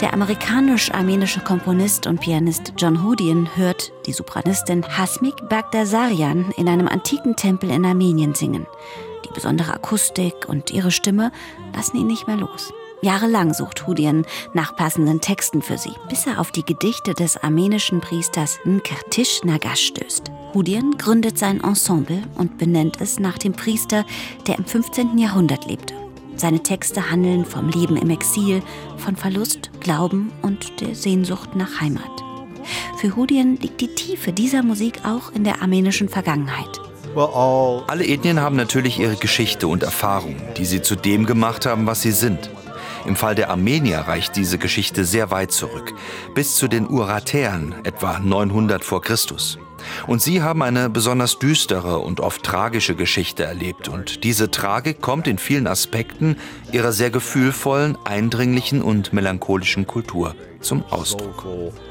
Der amerikanisch-armenische Komponist und Pianist John Houdian hört die Sopranistin Hasmik Bagdasaryan in einem antiken Tempel in Armenien singen. Die besondere Akustik und ihre Stimme lassen ihn nicht mehr los. Jahrelang sucht Houdian nach passenden Texten für sie, bis er auf die Gedichte des armenischen Priesters Nkertish Nagash stößt. Houdian gründet sein Ensemble und benennt es nach dem Priester, der im 15. Jahrhundert lebte. Seine Texte handeln vom Leben im Exil, von Verlust, Glauben und der Sehnsucht nach Heimat. Für Houdian liegt die Tiefe dieser Musik auch in der armenischen Vergangenheit. Alle Ethnien haben natürlich ihre Geschichte und Erfahrungen, die sie zu dem gemacht haben, was sie sind. Im Fall der Armenier reicht diese Geschichte sehr weit zurück, bis zu den Uratäern, etwa 900 vor Christus. Und sie haben eine besonders düstere und oft tragische Geschichte erlebt. Und diese Tragik kommt in vielen Aspekten ihrer sehr gefühlvollen, eindringlichen und melancholischen Kultur zum Ausdruck.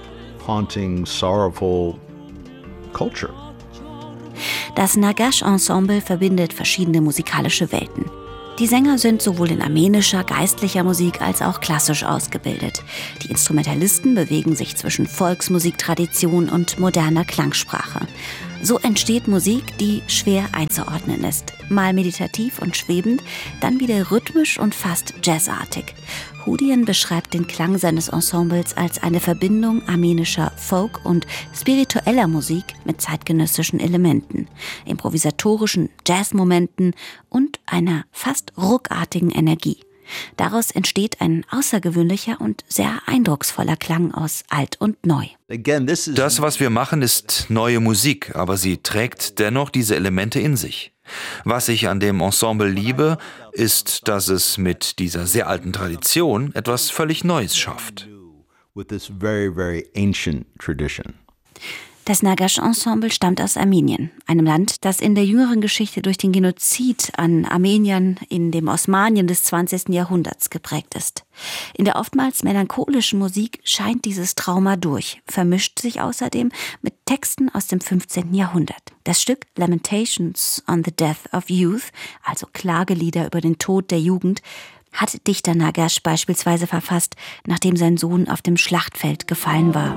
Das Nagash-Ensemble verbindet verschiedene musikalische Welten. Die Sänger sind sowohl in armenischer, geistlicher Musik als auch klassisch ausgebildet. Die Instrumentalisten bewegen sich zwischen Volksmusiktradition und moderner Klangsprache. So entsteht Musik, die schwer einzuordnen ist. Mal meditativ und schwebend, dann wieder rhythmisch und fast jazzartig. Houdian beschreibt den Klang seines Ensembles als eine Verbindung armenischer Folk- und spiritueller Musik mit zeitgenössischen Elementen, improvisatorischen Jazzmomenten und einer fast ruckartigen Energie. Daraus entsteht ein außergewöhnlicher und sehr eindrucksvoller Klang aus Alt und Neu. Das, was wir machen, ist neue Musik, aber sie trägt dennoch diese Elemente in sich. Was ich an dem Ensemble liebe, ist, dass es mit dieser sehr alten Tradition etwas völlig Neues schafft. Das Nagash-Ensemble stammt aus Armenien, einem Land, das in der jüngeren Geschichte durch den Genozid an Armeniern in dem Osmanien des 20. Jahrhunderts geprägt ist. In der oftmals melancholischen Musik scheint dieses Trauma durch, vermischt sich außerdem mit Texten aus dem 15. Jahrhundert. Das Stück Lamentations on the Death of Youth, also Klagelieder über den Tod der Jugend, hat Dichter Nagash beispielsweise verfasst, nachdem sein Sohn auf dem Schlachtfeld gefallen war.